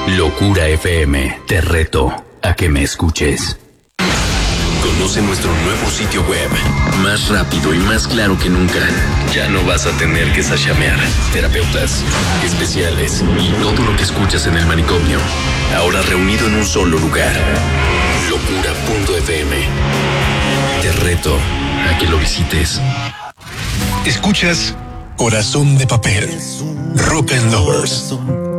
Locura FM, te reto a que me escuches. Conoce nuestro nuevo sitio web, más rápido y más claro que nunca. Ya no vas a tener que sashamear. Terapeutas, especiales y todo lo que escuchas en el manicomio, ahora reunido en un solo lugar. Locura.fm. Te reto a que lo visites. Escuchas Corazón de Papel, Rock and Lovers.